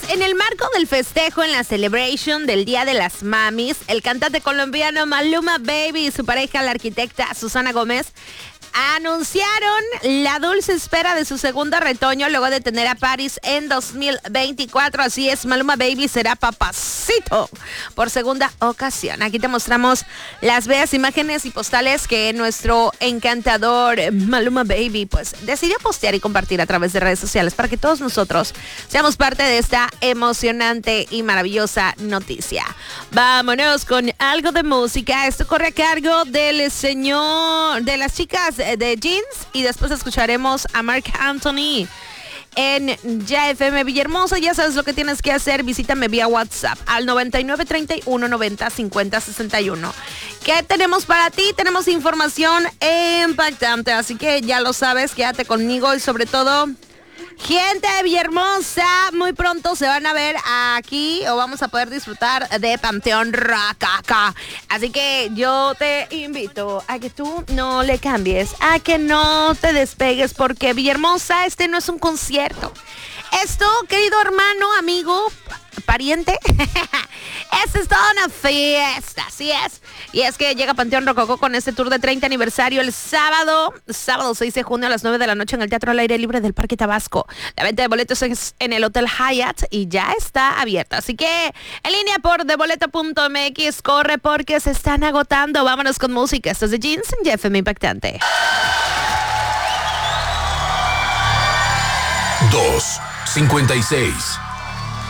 en el marco del festejo en la celebration del Día de las Mamis, el cantante colombiano Maluma Baby y su pareja, la arquitecta Susana Gómez, anunciaron la dulce espera de su segundo retoño luego de tener a Paris en 2024. Así es, Maluma Baby será papacito por segunda ocasión. Aquí te mostramos las bellas imágenes y postales que nuestro encantador Maluma Baby pues decidió postear y compartir a través de redes sociales para que todos nosotros seamos parte de esta emocionante y maravillosa noticia. Vámonos con algo de música. Esto corre a cargo del señor, de las chicas de Jeans, y después escucharemos a Marc Anthony en Ya FM Villahermosa. Ya sabes lo que tienes que hacer, visítame vía WhatsApp al 9931905061. ¿Qué tenemos para ti? Tenemos información impactante, así que ya lo sabes, quédate conmigo y sobre todo, gente de Villahermosa, muy pronto se van a ver aquí o vamos a poder disfrutar de Panteón Rococó. Así que yo te invito a que tú no le cambies, a que no te despegues, porque Villahermosa, este no es un concierto. Esto, querido hermano, amigo, pariente, esta es toda una fiesta, así es. Y es que llega Panteón Rococó con este tour de 30 aniversario el sábado 6 de junio a las 9 de la noche en el Teatro al Aire Libre del Parque Tabasco. La venta de boletos es en el Hotel Hyatt y ya está abierta. Así que en línea por deboleto.mx, corre porque se están agotando. Vámonos con música. Esto es de Jeans en FM Impactante. 2:56